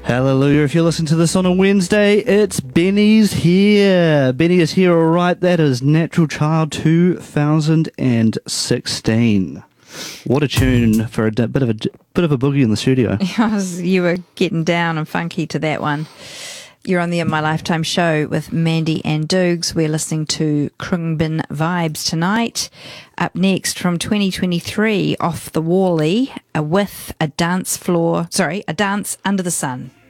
Hallelujah. If you listen to this on a Wednesday, it's Benny's here. Benny is here, all right. That is Natural Child 2016. What a tune for a bit of a boogie in the studio. You were getting down and funky to that one. You're on the In My Lifetime show with Mandy and Doogs. We're listening to Khruangbin Vibes tonight. Up next from 2023, Off the Wally with a dance under the sun.